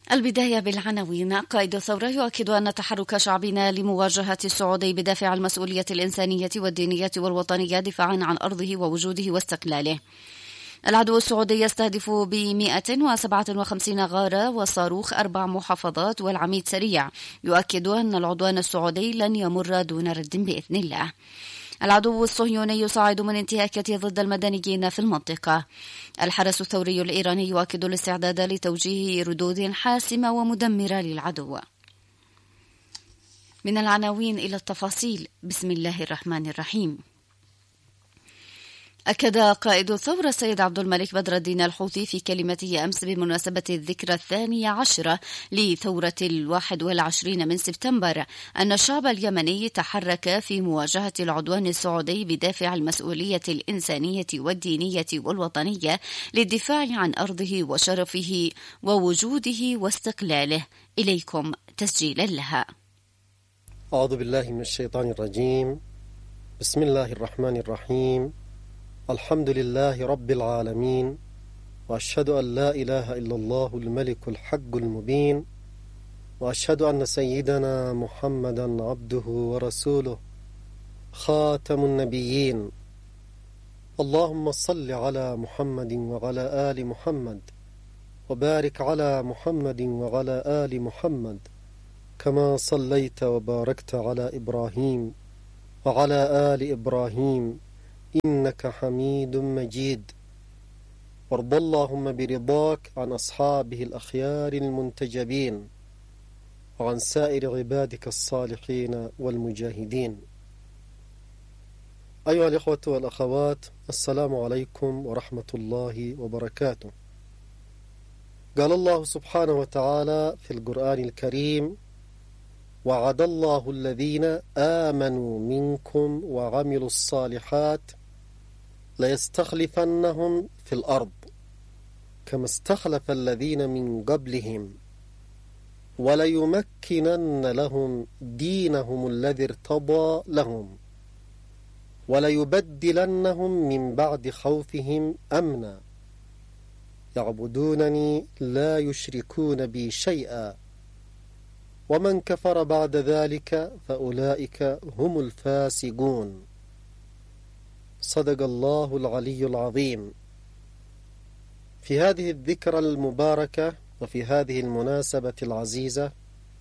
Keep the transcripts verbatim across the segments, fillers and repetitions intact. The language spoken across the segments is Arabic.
البداية بالعناوين. قائد الثورة يؤكد أن تحرك شعبنا لمواجهة الصعودي بدافع المسؤولية الإنسانية والدينية والوطنية دفاعا عن أرضه ووجوده واستقلاله. العدو السعودي يستهدف ب مئة وسبعة وخمسين غارة وصاروخ أربع محافظات والعميد سريع، يؤكد أن العدوان السعودي لن يمر دون رد بإذن الله. العدو الصهيوني يصعد من انتهاكاته ضد المدنيين في المنطقة. الحرس الثوري الإيراني يؤكد الاستعداد لتوجيه ردود حاسمة ومدمرة للعدو. من العناوين إلى التفاصيل. بسم الله الرحمن الرحيم. أكد قائد الثورة السيد عبد الملك بدر الدين الحوثي في كلمته أمس بمناسبة الذكرى الثانية عشرة لثورة الواحد والعشرين من سبتمبر أن الشعب اليمني تحرك في مواجهة العدوان السعودي بدافع المسؤولية الإنسانية والدينية والوطنية للدفاع عن أرضه وشرفه ووجوده واستقلاله. إليكم تسجيلا لها. أعوذ بالله من الشيطان الرجيم. بسم الله الرحمن الرحيم. الحمد لله رب العالمين، وأشهد أن لا إله إلا الله الملك الحق المبين، وأشهد أن سيدنا محمدا عبده ورسوله خاتم النبيين. اللهم صل على محمد وعلى آل محمد، وبارك على محمد وعلى آل محمد كما صليت وباركت على إبراهيم وعلى آل إبراهيم إنك حميد مجيد. وارض اللهم برضاك عن أصحابه الأخيار المنتجبين وعن سائر عبادك الصالحين والمجاهدين. أيها الإخوة والأخوات، السلام عليكم ورحمة الله وبركاته. قال الله سبحانه وتعالى في القرآن الكريم: وعد الله الذين آمنوا منكم وعملوا الصالحات ليستخلفنهم في الأرض كما استخلف الذين من قبلهم وليمكنن لهم دينهم الذي ارتضى لهم وليبدلنهم من بعد خوفهم أمنا يعبدونني لا يشركون بي شيئا ومن كفر بعد ذلك فأولئك هم الفاسقون. صدق الله العلي العظيم. في هذه الذكرى المباركة وفي هذه المناسبة العزيزة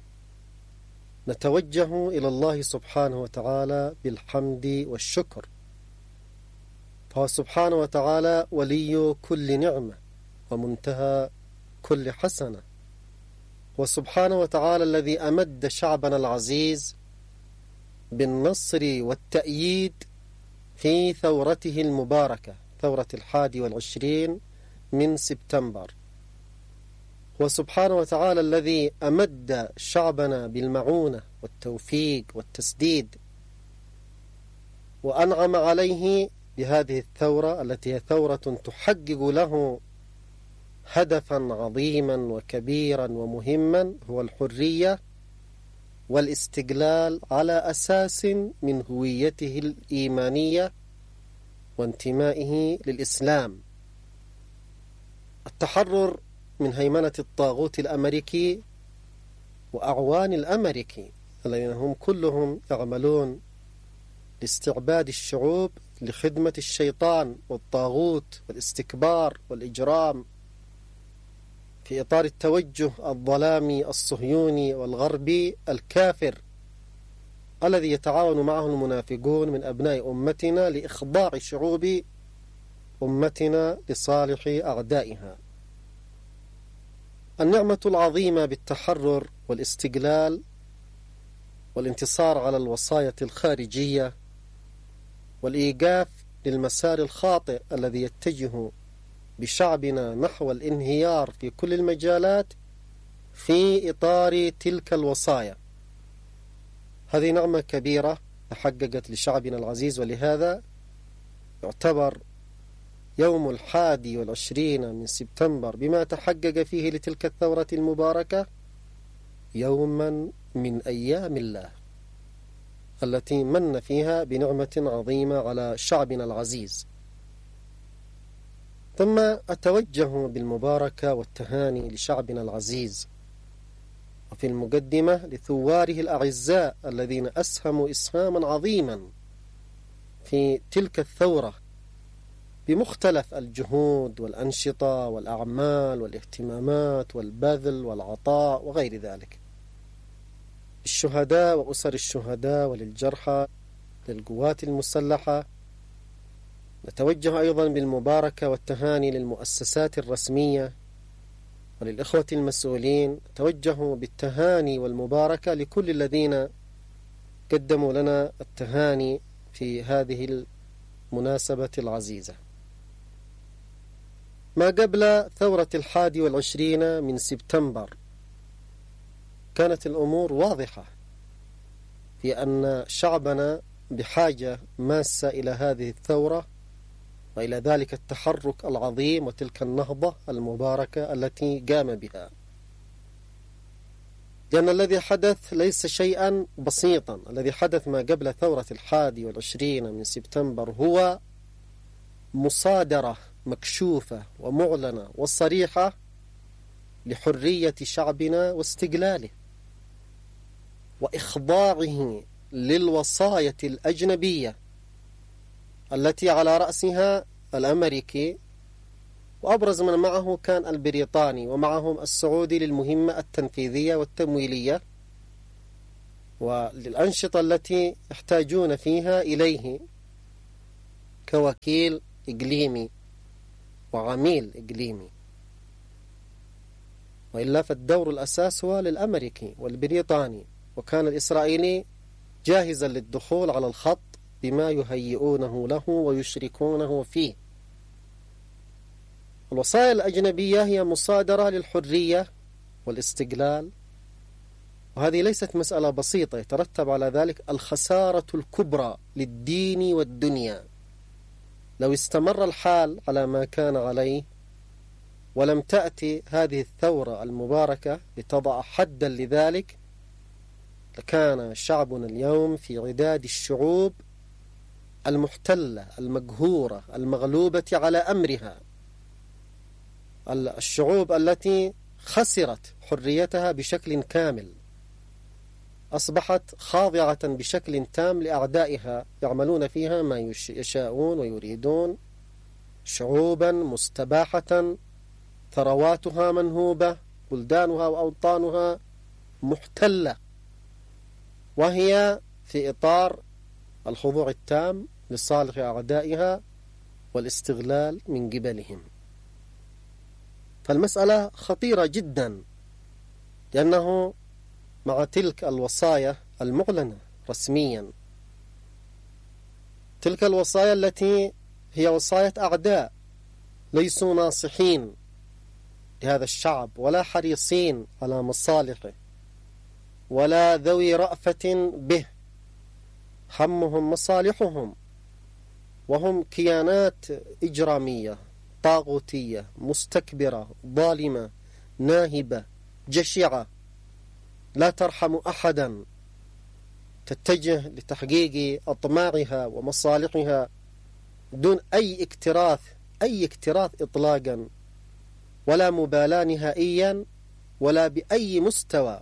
نتوجه إلى الله سبحانه وتعالى بالحمد والشكر، فهو سبحانه وتعالى ولي كل نعمة ومنتهى كل حسنة، وسبحانه وتعالى الذي أمد شعبنا العزيز بالنصر والتأييد في ثورته المباركة، ثورة الحادي والعشرين من سبتمبر. وسبحانه وتعالى الذي أمد شعبنا بالمعونة والتوفيق والتسديد، وأنعم عليه بهذه الثورة التي هي ثورة تحقق له هدفا عظيما وكبيرا ومهما، هو الحرية والاستقلال على أساس من هويته الإيمانية وانتمائه للإسلام. التحرر من هيمنة الطاغوت الأمريكي وأعوان الأمريكي الذين هم كلهم يعملون لاستعباد الشعوب لخدمة الشيطان والطاغوت والاستكبار والإجرام في إطار التوجه الظلامي الصهيوني والغربي الكافر الذي يتعاون معه المنافقون من أبناء أمتنا لإخضاع شعوب أمتنا لصالح أعدائها. النعمة العظيمة بالتحرر والاستقلال والانتصار على الوصاية الخارجية والإيقاف للمسار الخاطئ الذي يتجه بشعبنا نحو الانهيار في كل المجالات في إطار تلك الوصايا، هذه نعمة كبيرة تحققت لشعبنا العزيز، ولهذا يعتبر يوم الحادي والعشرين من سبتمبر بما تحقق فيه لتلك الثورة المباركة يوما من أيام الله التي من فيها بنعمة عظيمة على شعبنا العزيز. ثم أتوجه بالمباركة والتهاني لشعبنا العزيز وفي المقدمة لثواره الأعزاء الذين أسهموا إسهاما عظيما في تلك الثورة بمختلف الجهود والأنشطة والأعمال والاهتمامات والبذل والعطاء وغير ذلك، الشهداء وأسر الشهداء وللجرحى للقوات المسلحة. نتوجه أيضا بالمباركة والتهاني للمؤسسات الرسمية وللإخوة المسؤولين. نتوجه بالتهاني والمباركة لكل الذين قدموا لنا التهاني في هذه المناسبة العزيزة. ما قبل ثورة الحادي والعشرين من سبتمبر كانت الأمور واضحة في أن شعبنا بحاجة ماسة إلى هذه الثورة وإلى ذلك التحرك العظيم وتلك النهضة المباركة التي قام بها، لأن الذي حدث ليس شيئا بسيطا. الذي حدث ما قبل ثورة الحادي والعشرين من سبتمبر هو مصادرة مكشوفة ومعلنة وصريحة لحرية شعبنا واستقلاله وإخضاعه للوصاية الأجنبية التي على رأسها الأمريكي، وأبرز من معه كان البريطاني، ومعهم السعودي للمهمة التنفيذية والتمويلية وللأنشطة التي يحتاجون فيها إليه كوكيل إقليمي وعميل إقليمي. وإلا فالدور الأساس هو للأمريكي والبريطاني، وكان الإسرائيلي جاهزا للدخول على الخط بما يهيئونه له ويشركونه فيه. الوصايا الأجنبية هي مصادرة للحرية والاستقلال، وهذه ليست مسألة بسيطة، يترتب على ذلك الخسارة الكبرى للدين والدنيا لو استمر الحال على ما كان عليه ولم تأتي هذه الثورة المباركة لتضع حدا لذلك. لكان شعبنا اليوم في عداد الشعوب المحتلة المقهورة المغلوبة على أمرها، الشعوب التي خسرت حريتها بشكل كامل، أصبحت خاضعة بشكل تام لأعدائها يعملون فيها ما يشاءون ويريدون. شعوبا مستباحة، ثرواتها منهوبة، بلدانها وأوطانها محتلة، وهي في إطار الخضوع التام لصالح أعدائها والاستغلال من قبلهم. فالمسألة خطيرة جدا، لأنه مع تلك الوصايا المعلنة رسميا، تلك الوصايا التي هي وصايا أعداء ليسوا ناصحين لهذا الشعب ولا حريصين على مصالحه ولا ذوي رأفة به، همهم مصالحهم، وهم كيانات إجرامية طاغوتية مستكبرة ظالمة ناهبة جشعة لا ترحم أحدا، تتجه لتحقيق أطماعها ومصالحها دون أي اكتراث أي اكتراث إطلاقا، ولا مبالاة نهائيا ولا بأي مستوى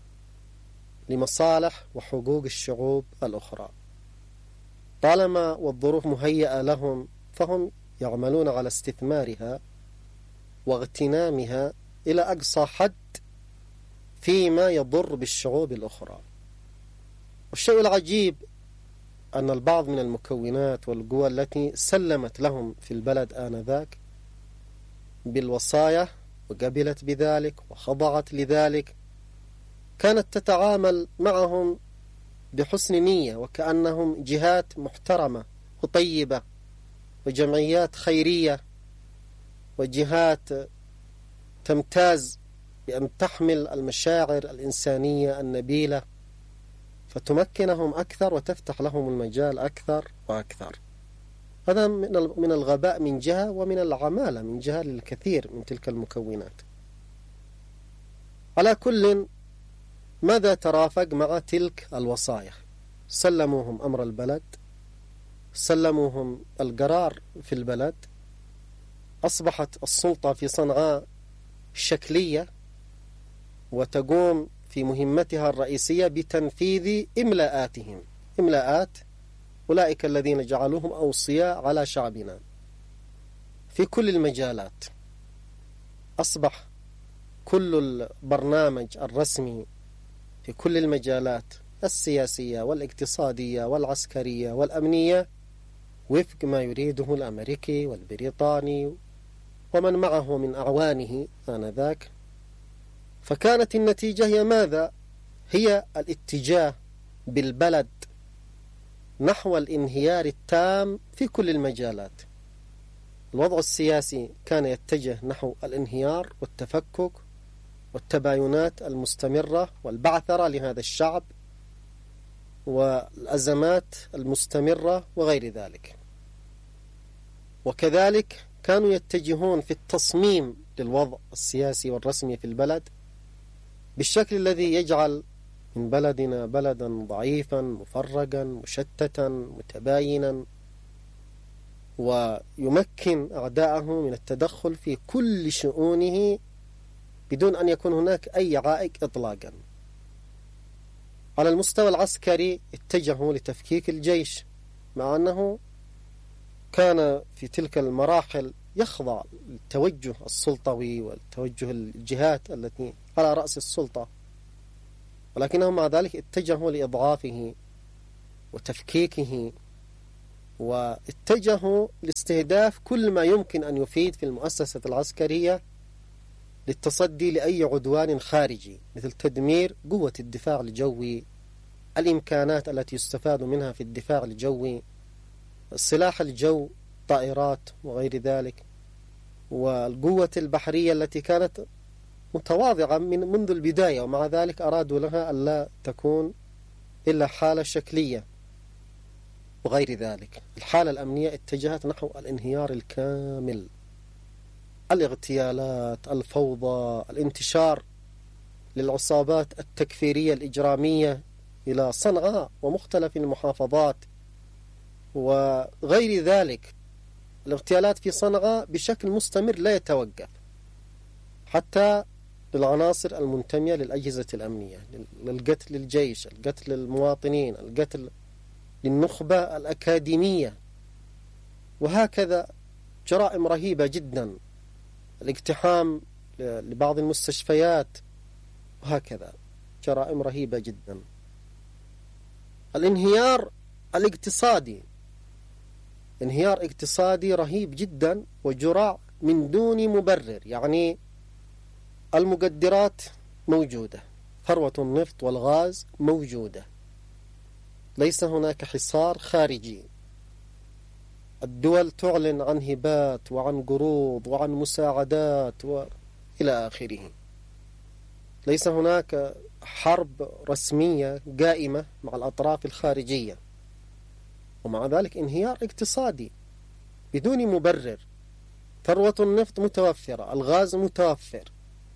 لمصالح وحقوق الشعوب الأخرى. طالما والظروف مهيئة لهم فهم يعملون على استثمارها واغتنامها إلى أقصى حد فيما يضر بالشعوب الأخرى. والشيء العجيب أن البعض من المكونات والقوى التي سلمت لهم في البلد آنذاك بالوصايا وقبلت بذلك وخضعت لذلك كانت تتعامل معهم بحسن نية وكأنهم جهات محترمة وطيبة وجمعيات خيرية وجهات تمتاز بأن تحمل المشاعر الإنسانية النبيلة فتمكنهم أكثر وتفتح لهم المجال أكثر وأكثر. هذا من الغباء من جهة، ومن العمالة من جهة للكثير من تلك المكونات. على كل، ماذا ترافق مع تلك الوصايا؟ سلموهم أمر البلد، سلموهم القرار في البلد، أصبحت السلطة في صنعاء شكلية وتقوم في مهمتها الرئيسية بتنفيذ إملاءاتهم، إملاءات أولئك الذين جعلوهم أوصياء على شعبنا في كل المجالات. أصبح كل البرنامج الرسمي في كل المجالات السياسية والاقتصادية والعسكرية والأمنية وفق ما يريده الأمريكي والبريطاني ومن معه من أعوانه آنذاك. فكانت النتيجة هي ماذا؟ هي الاتجاه بالبلد نحو الانهيار التام في كل المجالات. الوضع السياسي كان يتجه نحو الانهيار والتفكك والتباينات المستمرة والبعثرة لهذا الشعب والأزمات المستمرة وغير ذلك. وكذلك كانوا يتجهون في التصميم للوضع السياسي والرسمي في البلد بالشكل الذي يجعل من بلدنا بلدا ضعيفا مفرقا مشتتا متباينا، ويمكن أعداءه من التدخل في كل شؤونه بدون أن يكون هناك أي عائق إطلاقا. على المستوى العسكري اتجهوا لتفكيك الجيش، مع أنه كان في تلك المراحل يخضع للتوجه السلطوي والتوجه الجهات التي على رأس السلطة، ولكنهم مع ذلك اتجهوا لإضعافه وتفكيكه، واتجهوا لاستهداف كل ما يمكن أن يفيد في المؤسسة العسكرية للتصدي لأي عدوان خارجي، مثل تدمير قوة الدفاع الجوي، الإمكانات التي يستفاد منها في الدفاع الجوي، سلاح الجو، طائرات وغير ذلك، والقوة البحرية التي كانت متواضعة من منذ البداية، ومع ذلك أرادوا لها ألا تكون إلا حالة شكلية وغير ذلك. الحالة الأمنية اتجهت نحو الانهيار الكامل، الاغتيالات، الفوضى، الانتشار للعصابات التكفيرية الإجرامية إلى صنعاء ومختلف المحافظات وغير ذلك. الاغتيالات في صنعاء بشكل مستمر لا يتوقف، حتى للعناصر المنتمية للأجهزة الأمنية، للقتل للجيش، القتل للمواطنين، القتل للنخبة الأكاديمية، وهكذا جرائم رهيبة جدا، الاقتحام لبعض المستشفيات، وهكذا جرائم رهيبة جدا. الانهيار الاقتصادي، انهيار اقتصادي رهيب جدا وجراء من دون مبرر. يعني المقدرات موجودة، ثروة النفط والغاز موجودة، ليس هناك حصار خارجي، الدول تعلن عن هبات وعن قروض وعن مساعدات وإلى آخره، ليس هناك حرب رسمية قائمة مع الأطراف الخارجية، ومع ذلك انهيار اقتصادي بدون مبرر. ثروة النفط متوفرة، الغاز متوفر،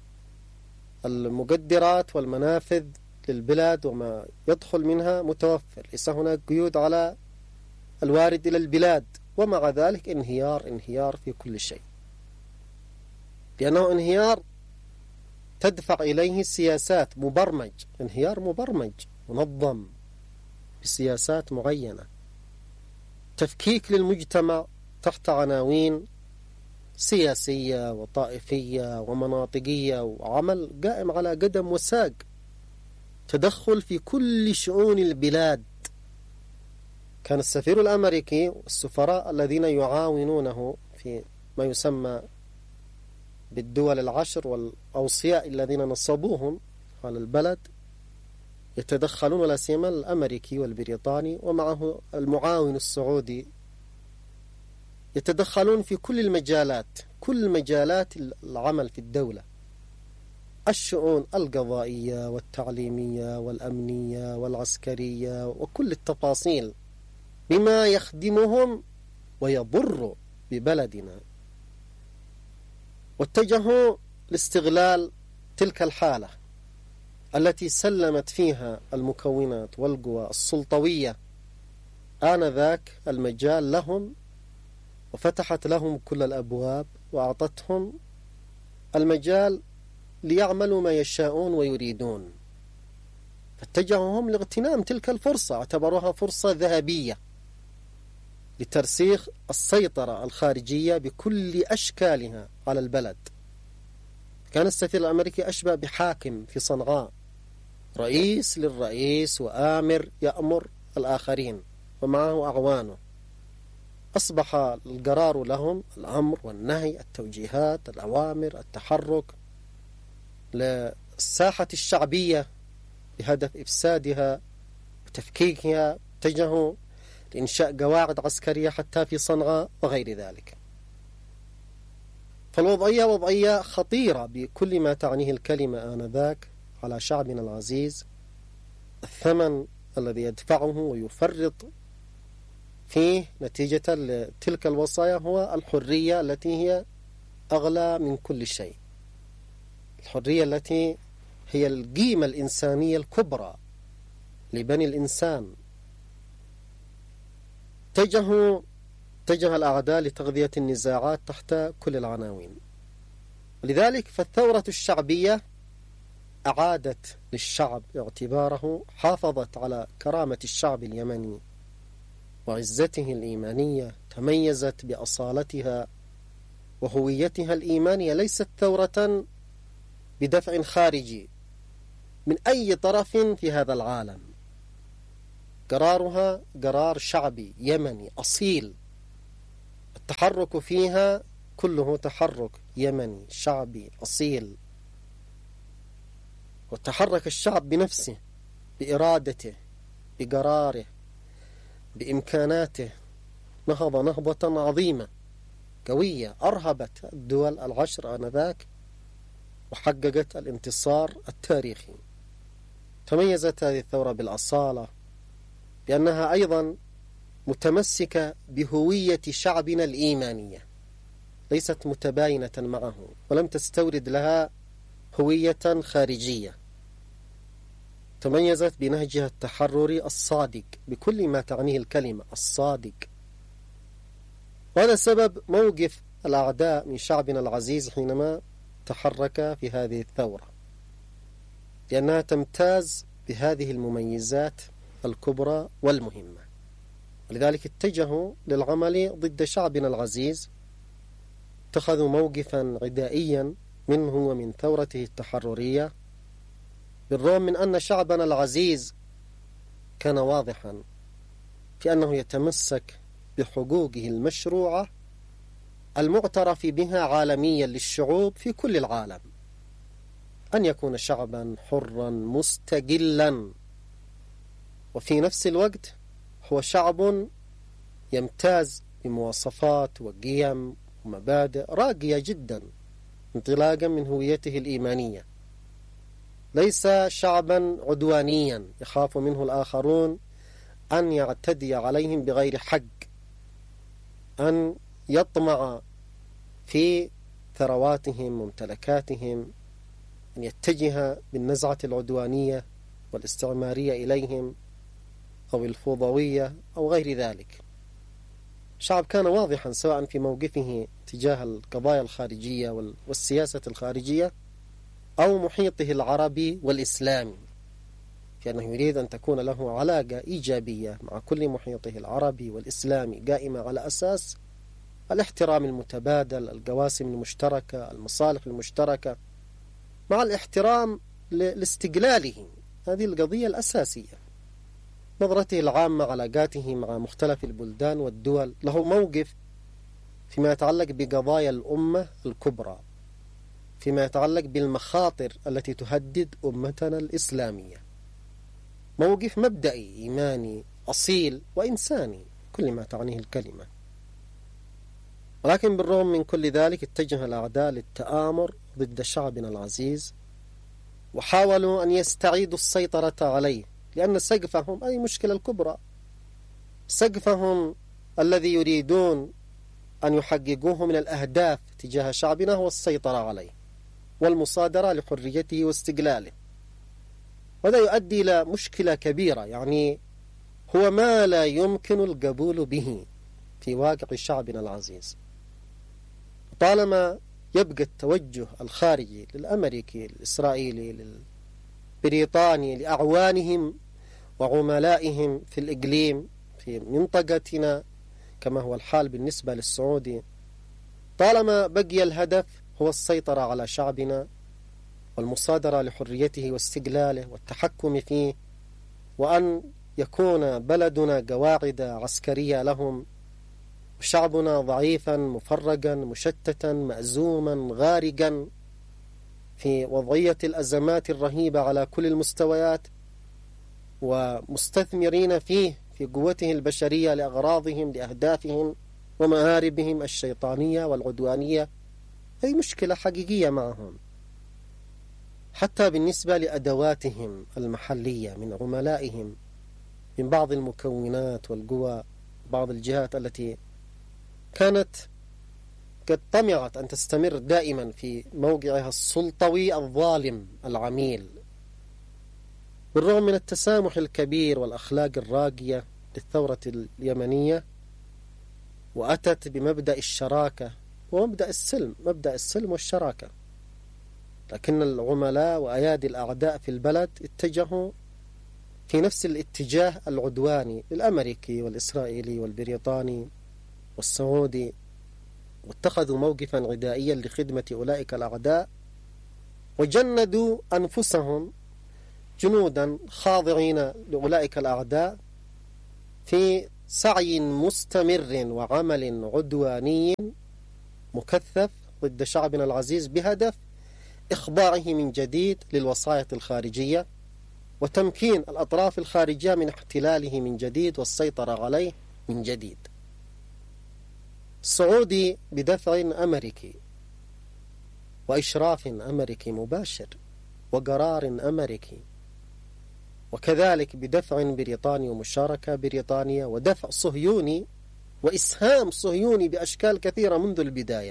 المقدرات والمنافذ للبلاد وما يدخل منها متوفر، ليس هناك قيود على الوارد إلى البلاد، ومع ذلك انهيار انهيار في كل شيء، لأنه انهيار تدفع إليه سياسات مبرمج، انهيار مبرمج منظم بسياسات معينة، تفكيك للمجتمع تحت عناوين سياسية وطائفية ومناطقية، وعمل قائم على قدم وساق، تدخل في كل شؤون البلاد. كان السفير الأمريكي والسفراء الذين يعاونونه في ما يسمى بالدول العشر والأوصياء الذين نصبوهم على البلد يتدخلون، لا سيما الأمريكي والبريطاني ومعه المعاون السعودي، يتدخلون في كل المجالات، كل مجالات العمل في الدولة، الشؤون القضائية والتعليمية والأمنية والعسكرية وكل التفاصيل بما يخدمهم ويضر ببلدنا. واتجهوا لاستغلال تلك الحالة التي سلمت فيها المكونات والقوى السلطوية آنذاك المجال لهم، وفتحت لهم كل الأبواب وأعطتهم المجال ليعملوا ما يشاءون ويريدون. فاتجهوا هم لاغتنام تلك الفرصة، اعتبروها فرصة ذهبية لترسيخ السيطرة الخارجية بكل أشكالها على البلد. كان السفير الأمريكي أشبه بحاكم في صنعاء، رئيس للرئيس وآمر يأمر الآخرين ومعه أعوانه. أصبح القرار لهم الأمر والنهي، التوجيهات، الأوامر، التحرك للساحة الشعبية بهدف إفسادها وتفكيكها. اتجهوا لإنشاء قواعد عسكرية حتى في صنعاء وغير ذلك. فالوضعية وضعية خطيرة بكل ما تعنيه الكلمة آنذاك على شعبنا العزيز. الثمن الذي يدفعه ويفرط فيه نتيجة لتلك الوصايا هو الحرية التي هي أغلى من كل شيء، الحرية التي هي القيمة الإنسانية الكبرى لبني الإنسان. اتجهوا اتجه الأعداء لتغذية النزاعات تحت كل العناوين. لذلك فالثورة الشعبية أعادت للشعب اعتباره، حافظت على كرامة الشعب اليمني وعزته الإيمانية، تميزت بأصالتها وهويتها الإيمانية. ليست ثورة بدفع خارجي من أي طرف في هذا العالم، قرارها قرار شعبي يمني أصيل، التحرك فيها كله تحرك يمني شعبي أصيل. وتحرك الشعب بنفسه، بإرادته، بقراره، بإمكاناته، نهض نهضة عظيمة قوية أرهبت الدول العشر آنذاك وحققت الانتصار التاريخي. تميزت هذه الثورة بالأصالة، بأنها أيضا متمسكة بهوية شعبنا الإيمانية، ليست متباينة معه ولم تستورد لها هوية خارجية. تميزت بنهجها التحرري الصادق بكل ما تعنيه الكلمة الصادق. وهذا سبب موقف الأعداء من شعبنا العزيز حينما تحرك في هذه الثورة، لأنها تمتاز بهذه المميزات الكبرى والمهمة. ولذلك اتجهوا للعمل ضد شعبنا العزيز، اتخذوا موقفا عدائيا منه ومن ثورته التحررية، بالرغم من أن شعبنا العزيز كان واضحا في أنه يتمسك بحقوقه المشروعة المعترف بها عالميا للشعوب في كل العالم، أن يكون شعبا حرا مستقلا، وفي نفس الوقت هو شعب يمتاز بمواصفات وقيم ومبادئ راقية جدا انطلاقا من هويته الإيمانية. ليس شعبا عدوانيا يخاف منه الآخرون أن يعتدي عليهم بغير حق، أن يطمع في ثرواتهم وممتلكاتهم، أن يتجه بالنزعة العدوانية والاستعمارية إليهم أو الفوضوية أو غير ذلك. شعب كان واضحا سواء في موقفه تجاه القضايا الخارجية والسياسة الخارجية أو محيطه العربي والإسلامي، لأنه يريد أن تكون له علاقة إيجابية مع كل محيطه العربي والإسلامي قائمة على أساس الاحترام المتبادل، القواسم المشتركة، المصالح المشتركة، مع الاحترام لاستقلاله. هذه القضية الأساسية. نظرته العامة، علاقاته مع مختلف البلدان والدول، له موقف فيما يتعلق بقضايا الأمة الكبرى، فيما يتعلق بالمخاطر التي تهدد أمتنا الإسلامية. موقف مبدئي إيماني أصيل وإنساني كل ما تعنيه الكلمة. ولكن بالرغم من كل ذلك اتجه الأعداء للتآمر ضد شعبنا العزيز، وحاولوا أن يستعيدوا السيطرة عليه، لأن سقفهم أي مشكلة الكبرى، سقفهم الذي يريدون أن يحققوه من الأهداف تجاه شعبنا هو السيطرة عليه والمصادرة لحريته واستقلاله. وهذا يؤدي إلى مشكلة كبيرة، يعني هو ما لا يمكن القبول به في واقع شعبنا العزيز. طالما يبقى التوجه الخارجي للأمريكي، للإسرائيلي، بريطانيا لأعوانهم وعملائهم في الإقليم في منطقتنا كما هو الحال بالنسبة للسعودي، طالما بقي الهدف هو السيطرة على شعبنا والمصادرة لحريته واستقلاله والتحكم فيه، وأن يكون بلدنا قواعد عسكرية لهم، وشعبنا ضعيفا مفرقا مشتتا مأزوما غارقا في وضعية الأزمات الرهيبة على كل المستويات، ومستثمرين فيه في قوته البشرية لأغراضهم لأهدافهم ومآربهم الشيطانية والعدوانية. هي مشكلة حقيقية معهم، حتى بالنسبة لأدواتهم المحلية من عملائهم من بعض المكونات والقوى، بعض الجهات التي كانت قد طمعت أن تستمر دائما في موقعها السلطوي الظالم العميل، بالرغم من التسامح الكبير والأخلاق الراقية للثورة اليمنية، وأتت بمبدأ الشراكة ومبدأ السلم، مبدأ السلم والشراكة، لكن العملاء وأيادي الأعداء في البلد اتجهوا في نفس الاتجاه العدواني الأمريكي والإسرائيلي والبريطاني والسعودي، واتخذوا موقفا عدائيا لخدمة أولئك الأعداء، وجندوا أنفسهم جنودا خاضعين لأولئك الأعداء في سعي مستمر وعمل عدواني مكثف ضد شعبنا العزيز، بهدف إخضاعه من جديد للوصاية الخارجية وتمكين الأطراف الخارجية من احتلاله من جديد والسيطرة عليه من جديد. السعودي بدفع أمريكي وإشراف أمريكي مباشر وقرار أمريكي، وكذلك بدفع بريطاني ومشاركة بريطانية ودفع صهيوني وإسهام صهيوني بأشكال كثيرة منذ البداية،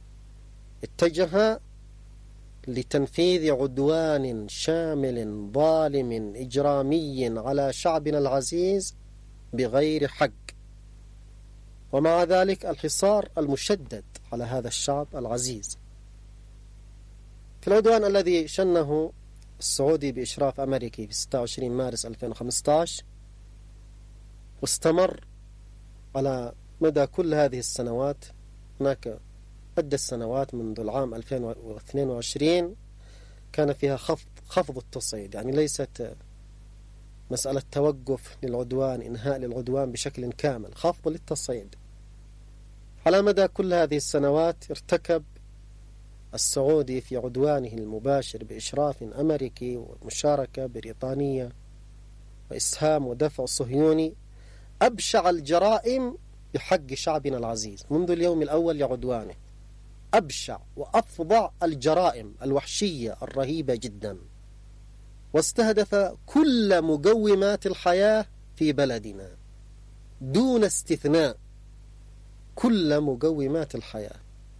اتجه لتنفيذ عدوان شامل ظالم إجرامي على شعبنا العزيز بغير حق، ومع ذلك الحصار المشدد على هذا الشعب العزيز. في العدوان الذي شنه السعودي بإشراف أمريكي في ستة وعشرين مارس ألفين وخمسة عشر واستمر على مدى كل هذه السنوات، هناك عدة السنوات منذ العام ألفين واثنين وعشرين كان فيها خفض خفض التصعيد، يعني ليست مسألة توقف للعدوان إنهاء للعدوان بشكل كامل، خفض للتصعيد. على مدى كل هذه السنوات ارتكب السعودي في عدوانه المباشر بإشراف أمريكي ومشاركة بريطانية وإسهام ودفع صهيوني أبشع الجرائم بحق شعبنا العزيز منذ اليوم الأول لعدوانه، أبشع وأفظع الجرائم الوحشية الرهيبة جدا، واستهدف كل مقومات الحياة في بلدنا دون استثناء، كل مقومات الحياة.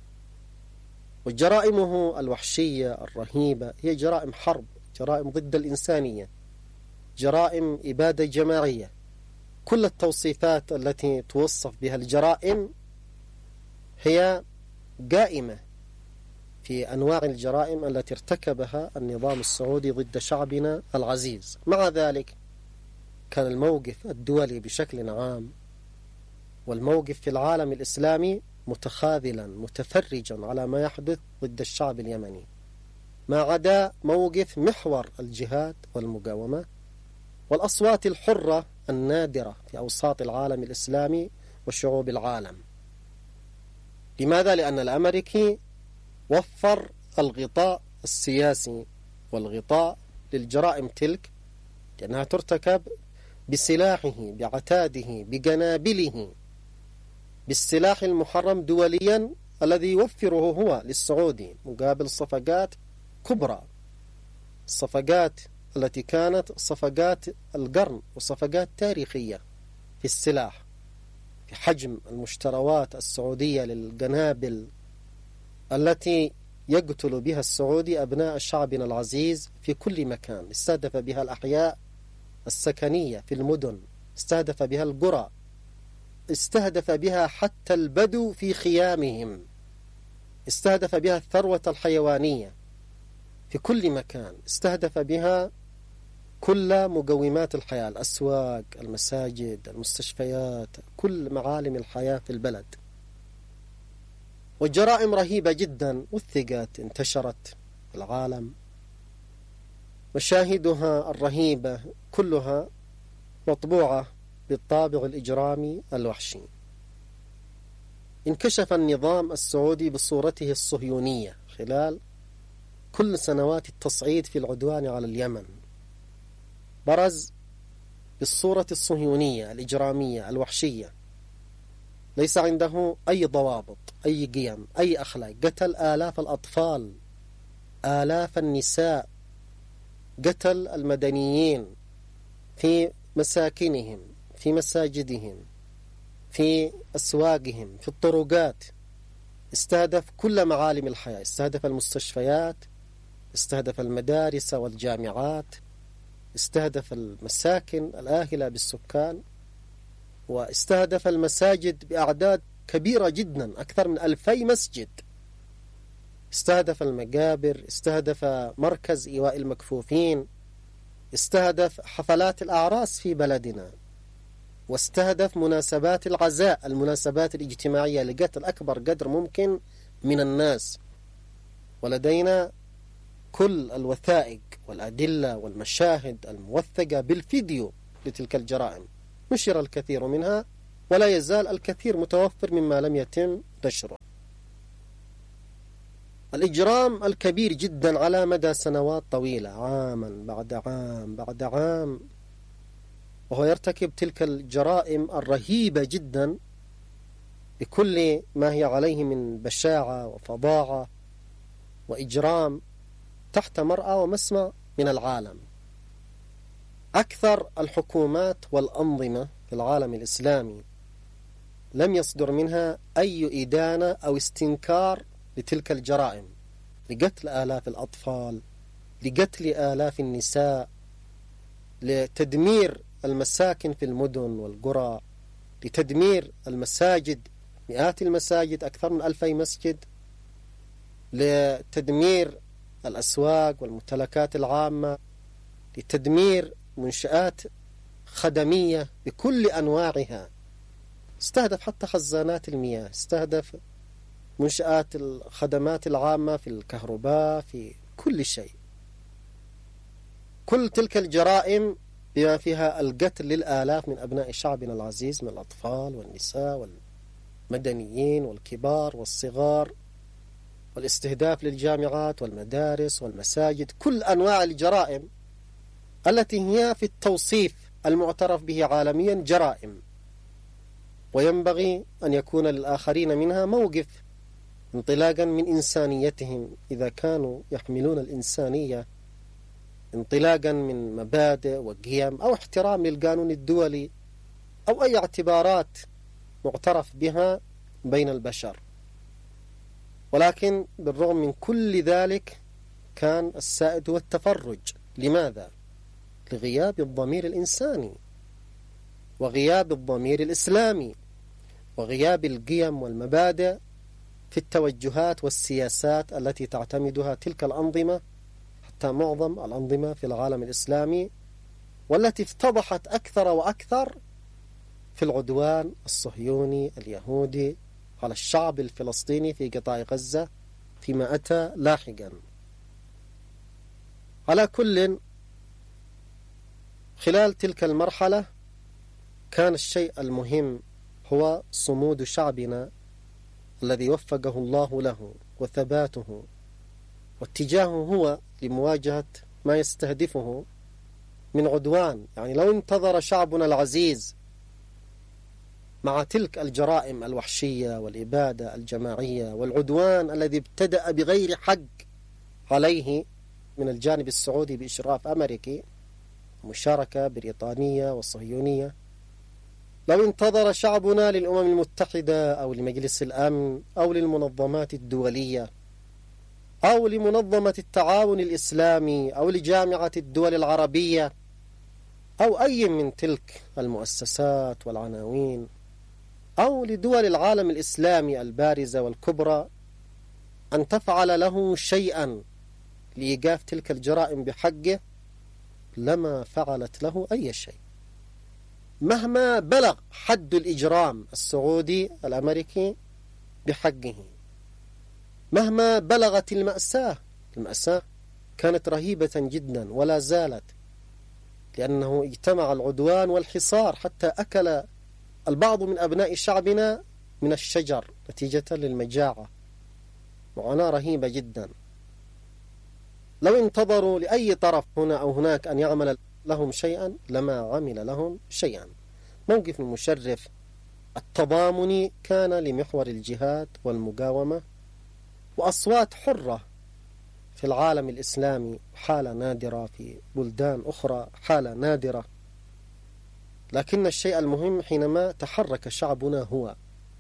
وجرائمه الوحشية الرهيبة هي جرائم حرب، جرائم ضد الإنسانية، جرائم إبادة جماعية، كل التوصيفات التي توصف بها الجرائم هي قائمة في أنواع الجرائم التي ارتكبها النظام السعودي ضد شعبنا العزيز. مع ذلك كان الموقف الدولي بشكل عام والموقف في العالم الإسلامي متخاذلا متفرجا على ما يحدث ضد الشعب اليمني، ما عدا موقف محور الجهاد والمقاومة والأصوات الحرة النادرة في أوساط العالم الإسلامي وشعوب العالم. لماذا؟ لأن الأمريكي وفر الغطاء السياسي والغطاء للجرائم تلك، لأنها ترتكب بسلاحه بعتاده بقنابله، بالسلاح المحرم دوليا الذي يوفره هو للسعودي مقابل صفقات كبرى، الصفقات التي كانت صفقات القرن وصفقات تاريخية في السلاح، في حجم المشتروات السعودية للقنابل التي يقتل بها السعودي أبناء شعبنا العزيز في كل مكان، استهدف بها الأحياء السكنية في المدن، استهدف بها القرى، استهدف بها حتى البدو في خيامهم، استهدف بها الثروة الحيوانية في كل مكان، استهدف بها كل مقومات الحياة، الأسواق، المساجد، المستشفيات، كل معالم الحياة في البلد. والجرائم رهيبة جدا، وثقت، انتشرت في العالم، مشاهدها الرهيبة كلها مطبوعة بالطابع الإجرامي الوحشي. انكشف النظام السعودي بصورته الصهيونية خلال كل سنوات التصعيد في العدوان على اليمن، برز بالصورة الصهيونية الإجرامية الوحشية، ليس عنده أي ضوابط، أي قيم، أي أخلاق. قتل آلاف الأطفال، آلاف النساء، قتل المدنيين في مساكنهم، في مساجدهم، في أسواقهم، في الطرقات. استهدف كل معالم الحياة، استهدف المستشفيات، استهدف المدارس والجامعات، استهدف المساكن الآهلة بالسكان، واستهدف المساجد بأعداد كبيرة جدا، أكثر من ألفي مسجد. استهدف المقابر، استهدف مركز إيواء المكفوفين، استهدف حفلات الأعراس في بلدنا، واستهدف مناسبات العزاء، المناسبات الاجتماعية، لقتل أكبر قدر ممكن من الناس. ولدينا كل الوثائق والأدلة والمشاهد الموثقة بالفيديو لتلك الجرائم، نشر الكثير منها، ولا يزال الكثير متوفر مما لم يتم نشره. الإجرام الكبير جدا على مدى سنوات طويلة، عاما بعد عام بعد عام، وهو يرتكب تلك الجرائم الرهيبة جدا بكل ما هي عليه من بشاعة وفظاعة وإجرام تحت مرأى ومسمع من العالم. أكثر الحكومات والأنظمة في العالم الإسلامي لم يصدر منها أي إدانة أو استنكار لتلك الجرائم، لقتل آلاف الأطفال، لقتل آلاف النساء، لتدمير المساكن في المدن والقرى، لتدمير المساجد، مئات المساجد، أكثر من ألفي مسجد، لتدمير الأسواق والممتلكات العامة، لتدمير منشآت خدمية بكل أنواعها. استهدف حتى خزانات المياه، استهدف منشآت الخدمات العامة في الكهرباء، في كل شيء. كل تلك الجرائم بما فيها القتل للآلاف من أبناء شعبنا العزيز، من الأطفال والنساء والمدنيين والكبار والصغار، والاستهداف للجامعات والمدارس والمساجد، كل أنواع الجرائم التي هي في التوصيف المعترف به عالميا جرائم، وينبغي أن يكون للآخرين منها موقف انطلاقا من إنسانيتهم، إذا كانوا يحملون الإنسانية انطلاقا من مبادئ وقيم أو احترام للقانون الدولي أو أي اعتبارات معترف بها بين البشر. ولكن بالرغم من كل ذلك كان السائد هو التفرج. لماذا؟ لغياب الضمير الإنساني، وغياب الضمير الإسلامي، وغياب القيم والمبادئ في التوجهات والسياسات التي تعتمدها تلك الأنظمة، حتى معظم الأنظمة في العالم الإسلامي، والتي افتضحت أكثر وأكثر في العدوان الصهيوني اليهودي على الشعب الفلسطيني في قطاع غزة فيما أتى لاحقا. على كل، خلال تلك المرحلة كان الشيء المهم هو صمود شعبنا الذي وفقه الله له، وثباته، واتجاهه هو لمواجهة ما يستهدفه من عدوان. يعني لو انتظر شعبنا العزيز مع تلك الجرائم الوحشية والإبادة الجماعية والعدوان الذي ابتدأ بغير حق عليه من الجانب السعودي بإشراف أمريكي، مشاركة بريطانية وصهيونية، لو انتظر شعبنا للأمم المتحدة أو لمجلس الأمن أو للمنظمات الدولية أو لمنظمة التعاون الإسلامي أو لجامعة الدول العربية أو أي من تلك المؤسسات والعناوين أو لدول العالم الإسلامي البارزة والكبرى أن تفعل له شيئا لإيقاف تلك الجرائم بحقه، لما فعلت له أي شيء، مهما بلغ حد الإجرام السعودي الأمريكي بحقه، مهما بلغت المأساة. المأساة كانت رهيبة جدا ولا زالت، لأنه اجتمع العدوان والحصار حتى أكل البعض من أبناء شعبنا من الشجر نتيجة للمجاعة. معاناة رهيبة جدا. لو انتظروا لأي طرف هنا أو هناك أن يعمل لهم شيئا لما عمل لهم شيئا. موقف المشرف التضامني كان لمحور الجهاد والمقاومة، وأصوات حرة في العالم الإسلامي، حالة نادرة في بلدان أخرى، حالة نادرة. لكن الشيء المهم حينما تحرك شعبنا هو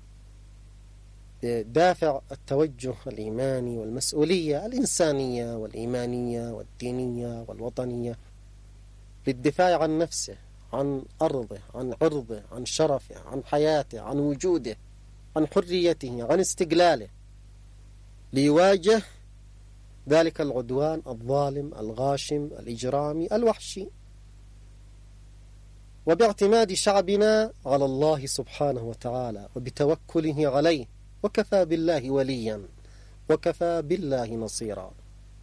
دافع التوجه الإيماني والمسؤولية الإنسانية والإيمانية والدينية والوطنية للدفاع عن نفسه، عن أرضه، عن عرضه، عن شرفه، عن حياته، عن وجوده، عن حريته، عن استقلاله، ليواجه ذلك العدوان الظالم الغاشم الإجرامي الوحشي. وباعتماد شعبنا على الله سبحانه وتعالى وبتوكله عليه، وكفى بالله وليا وكفى بالله نصيرا.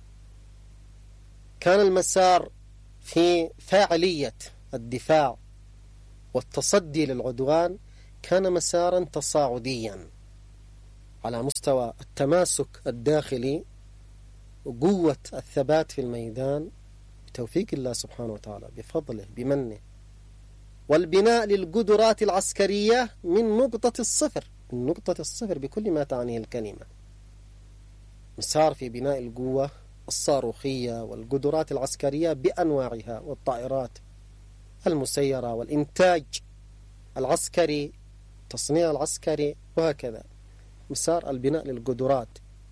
كان المسار في فاعلية الدفاع والتصدي للعدوان كان مسارا تصاعديا على مستوى التماسك الداخلي وقوة الثبات في الميدان بتوفيق الله سبحانه وتعالى بفضله بمنه، والبناء للقدرات العسكرية من نقطة الصفر، من نقطة الصفر بكل ما تعنيه الكلمة. مسار في بناء القوة الصاروخية والقدرات العسكرية بأنواعها، والطائرات المسيرة والإنتاج العسكري، تصنيع العسكري، وهكذا مسار البناء للقدرات.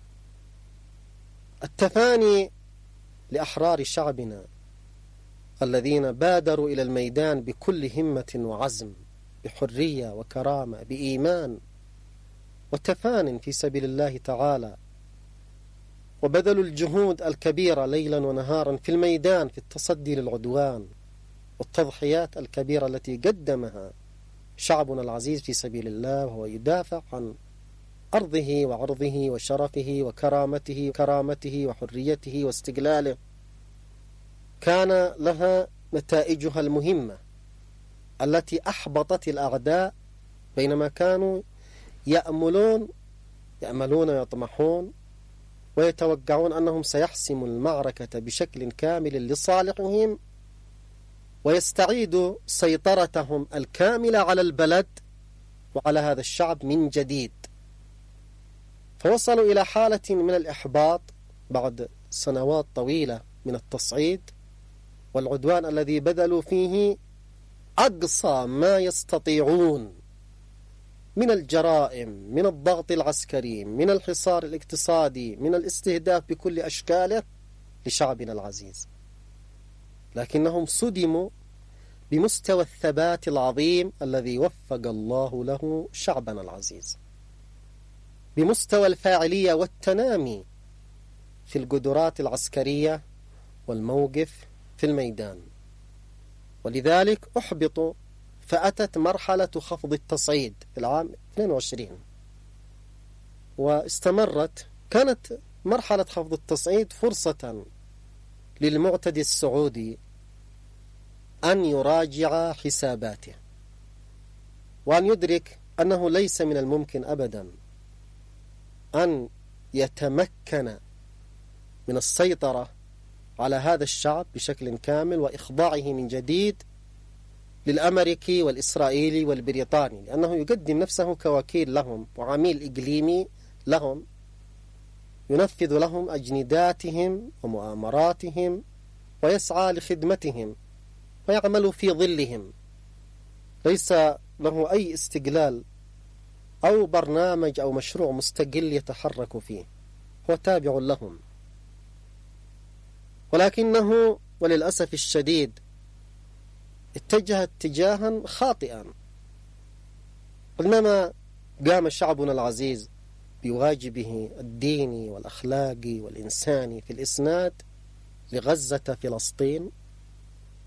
التفاني لأحرار شعبنا الذين بادروا إلى الميدان بكل همة وعزم، بحرية وكرامة، بإيمان وتفان في سبيل الله تعالى، وبذلوا الجهود الكبيرة ليلا ونهارا في الميدان في التصدي للعدوان، والتضحيات الكبيرة التي قدمها شعبنا العزيز في سبيل الله، وهو يدافع عن أرضه وعرضه وشرفه وكرامته وكرامته وحريته واستقلاله. كان لها نتائجها المهمة التي أحبطت الأعداء بينما كانوا يأملون يأملون ويطمحون ويتوقعون أنهم سيحسموا المعركة بشكل كامل لصالحهم، ويستعيدوا سيطرتهم الكاملة على البلد وعلى هذا الشعب من جديد. فوصلوا إلى حالة من الإحباط بعد سنوات طويلة من التصعيد والعدوان الذي بذلوا فيه أقصى ما يستطيعون من الجرائم، من الضغط العسكري، من الحصار الاقتصادي، من الاستهداف بكل أشكاله لشعبنا العزيز. لكنهم صدموا بمستوى الثبات العظيم الذي وفق الله له شعبنا العزيز، بمستوى الفاعلية والتنامي في القدرات العسكرية والموقف في الميدان. ولذلك أحبطوا، فأتت مرحلة خفض التصعيد في العام اثنين وعشرين واستمرت. كانت مرحلة خفض التصعيد فرصة للمعتدي السعودي أن يراجع حساباته، وأن يدرك أنه ليس من الممكن أبدا أن يتمكن من السيطرة على هذا الشعب بشكل كامل وإخضاعه من جديد للأمريكي والإسرائيلي والبريطاني، لأنه يقدم نفسه كوكيل لهم وعميل إقليمي لهم، ينفذ لهم أجنداتهم ومؤامراتهم ويسعى لخدمتهم ويعمل في ظلهم، ليس له أي استقلال أو برنامج أو مشروع مستقل يتحرك فيه، هو تابع لهم. ولكنه وللأسف الشديد اتجه اتجاها خاطئا. إنما قام شعبنا العزيز بواجبه الديني والأخلاقي والإنساني في الإسناد لغزة فلسطين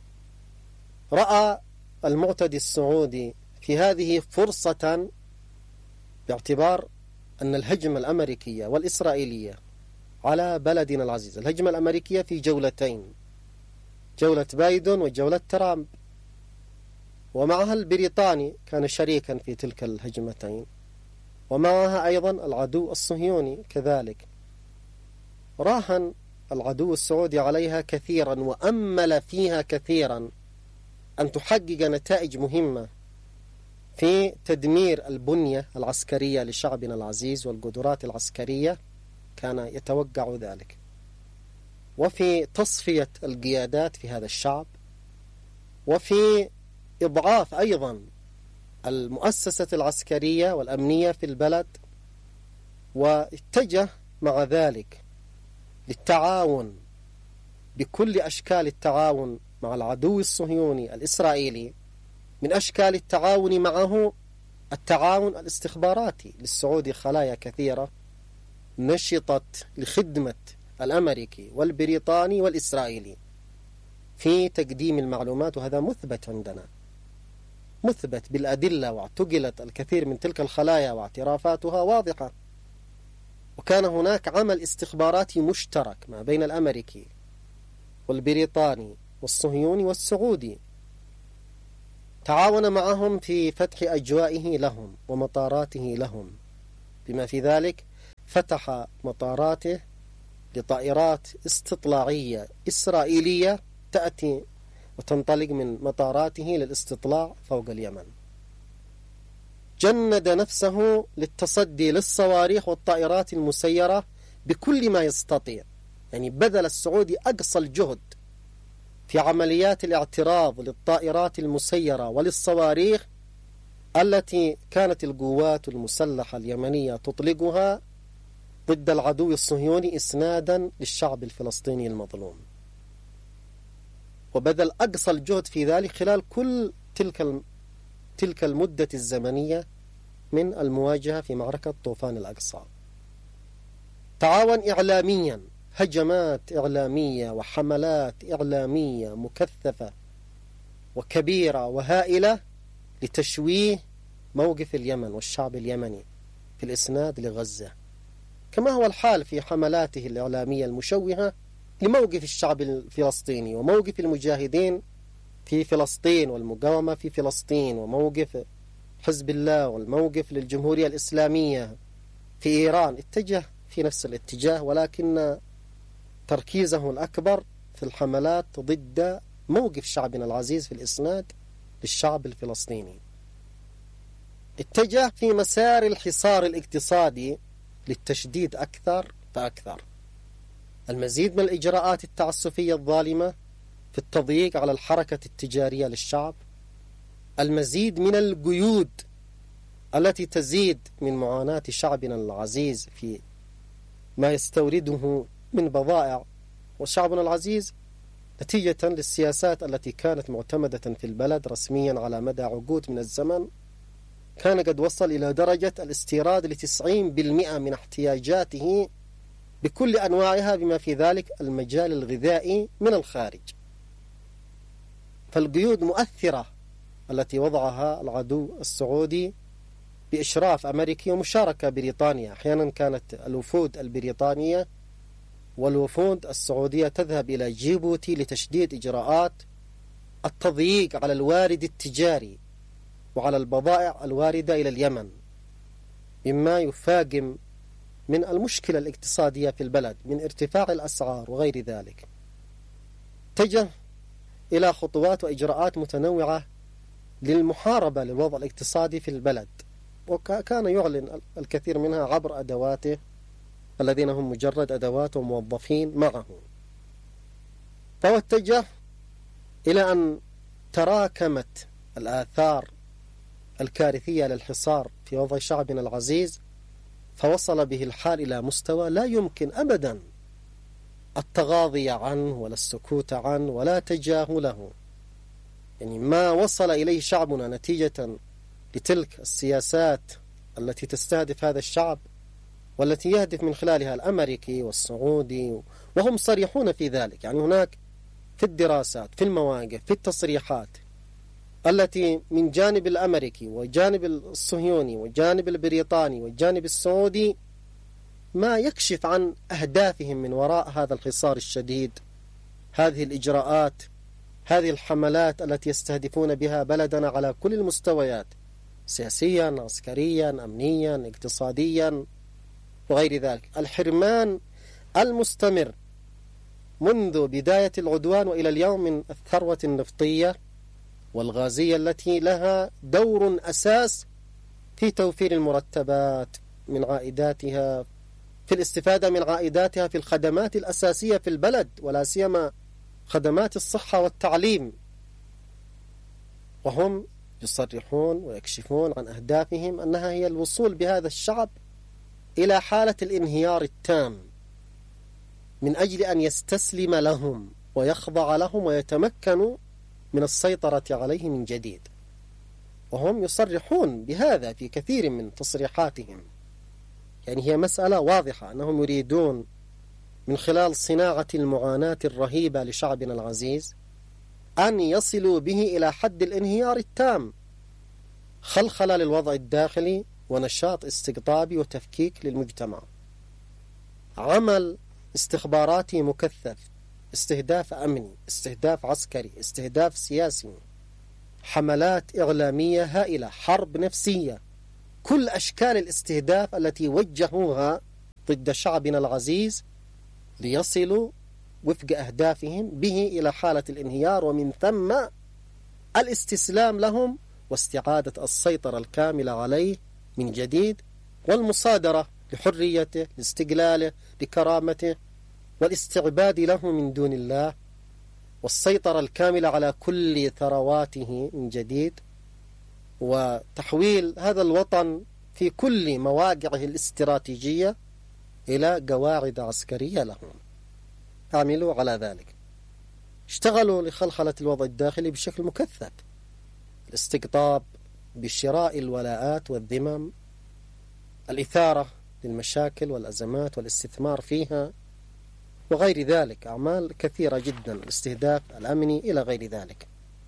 رأى المعتدي السعودي في هذه فرصة، باعتبار أن الهجمة الأمريكية والإسرائيلية على بلدنا العزيز، الهجمة الأمريكية في جولتين، جولة بايدن وجولة ترامب، ومعها البريطاني كان شريكا في تلك الهجمتين، ومعها أيضا العدو الصهيوني كذلك. راهن العدو السعودي عليها كثيرا وأمل فيها كثيرا أن تحقق نتائج مهمة في تدمير البنية العسكرية لشعبنا العزيز والقدرات العسكرية، كان يتوقع ذلك، وفي تصفية القيادات في هذا الشعب، وفي إضعاف أيضا المؤسسة العسكرية والأمنية في البلد. واتجه مع ذلك للتعاون بكل أشكال التعاون مع العدو الصهيوني الإسرائيلي. من أشكال التعاون معه التعاون الاستخباراتي، للسعودي خلايا كثيرة نشطت لخدمة الأمريكي والبريطاني والإسرائيلي في تقديم المعلومات، وهذا مثبت عندنا، مثبت بالأدلة، واعتقلت الكثير من تلك الخلايا واعترافاتها واضحة. وكان هناك عمل استخباراتي مشترك ما بين الأمريكي والبريطاني والصهيوني والسعودي، تعاون معهم في فتح أجوائه لهم ومطاراته لهم، بما في ذلك فتح مطاراته لطائرات استطلاعية إسرائيلية تأتي وتنطلق من مطاراته للاستطلاع فوق اليمن. جند نفسه للتصدي للصواريخ والطائرات المسيرة بكل ما يستطيع، يعني بذل السعودي أقصى الجهد في عمليات الاعتراض للطائرات المسيرة وللصواريخ التي كانت القوات المسلحة اليمنية تطلقها ضد العدو الصهيوني إسنادا للشعب الفلسطيني المظلوم. وبذل أقصى الجهد في ذلك خلال كل تلك تلك المدة الزمنية من المواجهة في معركة طوفان الأقصى. تعاون إعلاميا، هجمات إعلامية وحملات إعلامية مكثفة وكبيرة وهائلة لتشويه موقف اليمن والشعب اليمني في الإسناد لغزة، كما هو الحال في حملاته الإعلامية المشوهة لموقف الشعب الفلسطيني وموقف المجاهدين في فلسطين والمقاومة في فلسطين، وموقف حزب الله والموقف للجمهورية الإسلامية في إيران. اتجه في نفس الاتجاه، ولكن تركيزه الأكبر في الحملات ضد موقف شعبنا العزيز في الإسناد للشعب الفلسطيني. اتجه في مسار الحصار الاقتصادي للتشديد أكثر فأكثر، المزيد من الإجراءات التعسفية الظالمة في التضييق على الحركة التجارية للشعب، المزيد من القيود التي تزيد من معاناة شعبنا العزيز في ما يستورده من بضائع. وشعبنا العزيز نتيجة للسياسات التي كانت معتمدة في البلد رسميا على مدى عقود من الزمن، كان قد وصل إلى درجة الاستيراد لتسعين بالمئة من احتياجاته بكل أنواعها، بما في ذلك المجال الغذائي من الخارج. فالقيود مؤثرة التي وضعها العدو السعودي بإشراف أمريكي ومشاركة بريطانيا. أحيانا كانت الوفود البريطانية والوفود السعودية تذهب إلى جيبوتي لتشديد إجراءات التضييق على الوارد التجاري وعلى البضائع الواردة إلى اليمن، مما يفاقم من المشكلة الاقتصادية في البلد من ارتفاع الأسعار وغير ذلك. اتجه إلى خطوات وإجراءات متنوعة للمحاربة للوضع الاقتصادي في البلد، وكان يعلن الكثير منها عبر أدواته الذين هم مجرد أدوات وموظفين معه. فهو اتجه إلى أن تراكمت الآثار الكارثية للحصار في وضع شعبنا العزيز، فوصل به الحال إلى مستوى لا يمكن أبدا التغاضي عنه ولا السكوت عنه ولا تجاهله. يعني ما وصل إليه شعبنا نتيجة لتلك السياسات التي تستهدف هذا الشعب والتي يهدف من خلالها الأمريكي والسعودي، وهم صريحون في ذلك. يعني هناك في الدراسات، في المواقف، في التصريحات، التي من جانب الأمريكي وجانب الصهيوني وجانب البريطاني والجانب السعودي ما يكشف عن أهدافهم من وراء هذا الحصار الشديد، هذه الإجراءات، هذه الحملات التي يستهدفون بها بلدنا على كل المستويات، سياسيا، عسكريا، أمنيا، اقتصاديا وغير ذلك. الحرمان المستمر منذ بداية العدوان وإلى اليوم من الثروة النفطية والغازية التي لها دور أساس في توفير المرتبات من عائداتها، في الاستفادة من عائداتها في الخدمات الأساسية في البلد، ولا سيما خدمات الصحة والتعليم. وهم يصرحون ويكشفون عن أهدافهم أنها هي الوصول بهذا الشعب إلى حالة الانهيار التام من أجل أن يستسلم لهم ويخضع لهم ويتمكنوا من السيطرة عليه من جديد. وهم يصرحون بهذا في كثير من تصريحاتهم. يعني هي مسألة واضحة أنهم يريدون من خلال صناعة المعاناة الرهيبة لشعبنا العزيز أن يصلوا به إلى حد الانهيار التام، خلخلة للوضع الداخلي ونشاط استقطابي وتفكيك للمجتمع، عمل استخباراتي مكثف، استهداف أمني، استهداف عسكري، استهداف سياسي، حملات إعلامية هائلة، حرب نفسية، كل أشكال الاستهداف التي وجهوها ضد شعبنا العزيز ليصلوا وفق أهدافهم به إلى حالة الانهيار، ومن ثم الاستسلام لهم واستعادة السيطرة الكاملة عليه من جديد، والمصادرة لحريته، لاستقلاله، لكرامته، والاستعباد له من دون الله، والسيطرة الكاملة على كل ثرواته من جديد، وتحويل هذا الوطن في كل مواقعه الاستراتيجية إلى قواعد عسكرية لهم. عملوا على ذلك، اشتغلوا لخلخلة الوضع الداخلي بشكل مكثف، الاستقطاب بشراء الولاءات والذمم، الإثارة للمشاكل والأزمات والاستثمار فيها وغير ذلك، أعمال كثيرة جدا، الاستهداف الأمني إلى غير ذلك.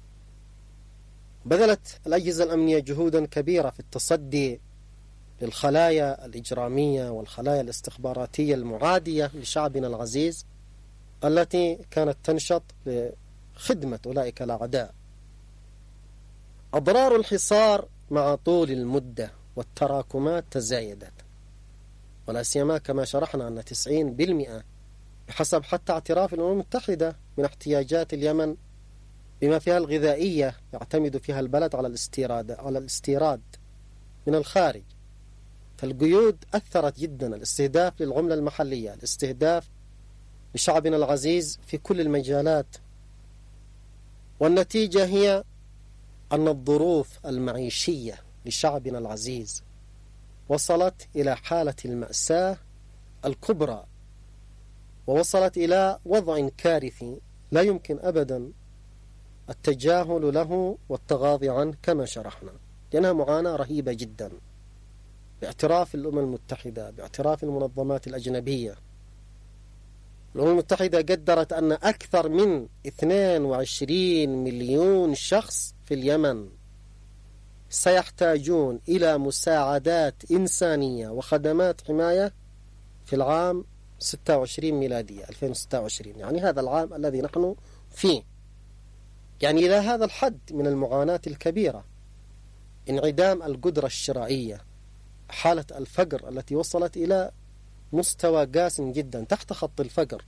بذلت الأجهزة الأمنية جهودا كبيرة في التصدي للخلايا الإجرامية والخلايا الاستخباراتية المعادية لشعبنا العزيز التي كانت تنشط لخدمة أولئك الأعداء. أضرار الحصار مع طول المدة والتراكمات تزايدت، ولا سيما كما شرحنا أن تسعين بالمئة بحسب حتى اعتراف الأمم المتحدة من احتياجات اليمن بما فيها الغذائية يعتمد فيها البلد على الاستيراد على الاستيراد من الخارج. فالقيود أثرت جدا، الاستهداف للعملة المحلية، الاستهداف لشعبنا العزيز في كل المجالات. والنتيجة هي أن الظروف المعيشية لشعبنا العزيز وصلت إلى حالة المأساة الكبرى، ووصلت إلى وضع كارثي لا يمكن أبدا التجاهل له والتغاضي عنه كما شرحنا، لأنها معاناة رهيبة جدا باعتراف الأمم المتحدة، باعتراف المنظمات الأجنبية. الأمم المتحدة قدرت أن أكثر من اثنين وعشرين مليون شخص في اليمن سيحتاجون إلى مساعدات إنسانية وخدمات حماية في العام ستة وعشرين ميلادية ألفين وستة وعشرين، يعني هذا العام الذي نحن فيه. يعني إلى هذا الحد من المعاناة الكبيرة، انعدام القدرة الشرائية، حالة الفقر التي وصلت إلى مستوى قاس جدا تحت خط الفقر.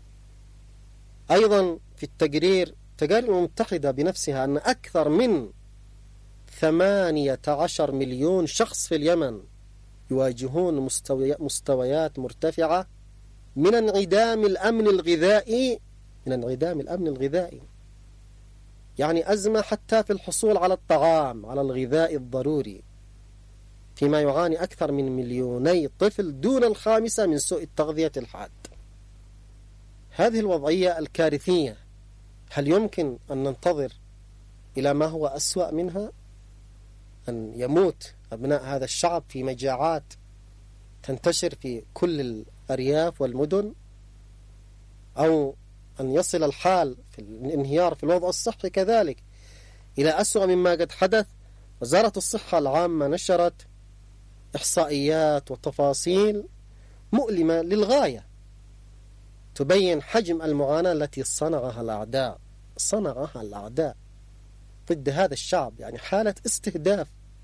أيضا في التقرير تقارير الأمم المتحدة بنفسها أن أكثر من ثمانية عشر مليون شخص في اليمن يواجهون مستويات مرتفعة من انعدام الأمن الغذائي من انعدام الأمن الغذائي يعني أزمة حتى في الحصول على الطعام، على الغذاء الضروري، فيما يعاني أكثر من مليوني طفل دون الخامسة من سوء التغذية الحاد. هذه الوضعية الكارثية هل يمكن أن ننتظر إلى ما هو أسوأ منها؟ أن يموت أبناء هذا الشعب في مجاعات تنتشر في كل الأرياف والمدن، أو أن يصل الحال في الانهيار في الوضع الصحي كذلك. إلى أسوأ مما قد حدث. وزارة الصحة العامة نشرت إحصائيات وتفاصيل مؤلمة للغاية تبين حجم المعاناة التي صنعها الأعداء صنعها الأعداء ضد هذا الشعب، يعني حالة استهداف.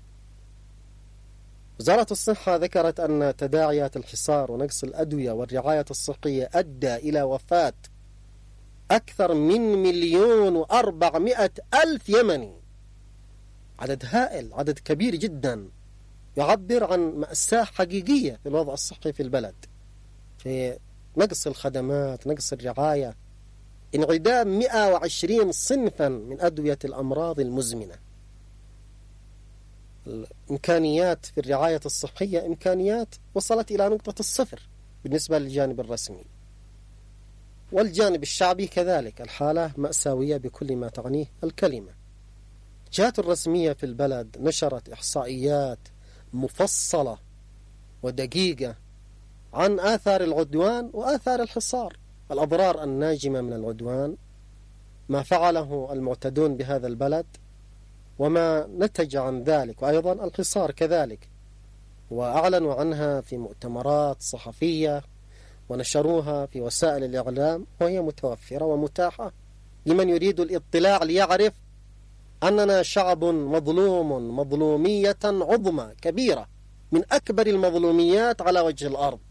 وزارة الصحة ذكرت أن تداعيات الحصار ونقص الأدوية والرعاية الصحية أدى إلى وفاة أكثر من مليون وأربعمائة ألف يمني. عدد هائل، عدد كبير جدا، يعبر عن مأساة حقيقية في الوضع الصحي في البلد، في نقص الخدمات، نقص الرعاية، انعدام مئة وعشرين صنفا من أدوية الأمراض المزمنة. الإمكانيات في الرعاية الصحية إمكانيات وصلت إلى نقطة الصفر بالنسبة للجانب الرسمي، والجانب الشعبي كذلك الحالة مأساوية بكل ما تعنيه الكلمة. الجهات الرسمية في البلد نشرت إحصائيات مفصلة ودقيقة عن آثار العدوان وآثار الحصار، الأضرار الناجمة من العدوان، ما فعله المعتدون بهذا البلد وما نتج عن ذلك، وأيضا الحصار كذلك، وأعلنوا عنها في مؤتمرات صحفية ونشروها في وسائل الإعلام، وهي متوفرة ومتاحة لمن يريد الاطلاع ليعرف أننا شعب مظلوم مظلومية عظمى كبيرة، من أكبر المظلوميات على وجه الأرض.